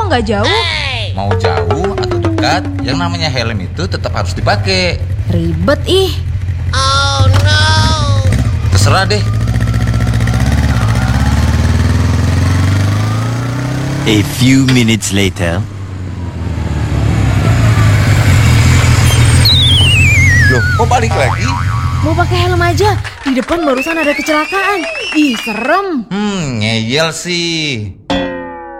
nggak jauh. Mau jauh atau dekat, yang namanya helm itu tetap harus dipakai. Ribet ih. Terserah deh. A few minutes later. Loh, kok balik lagi? Mau pakai helm aja. Di depan barusan ada kecelakaan. Ih, serem. Ngeyel sih.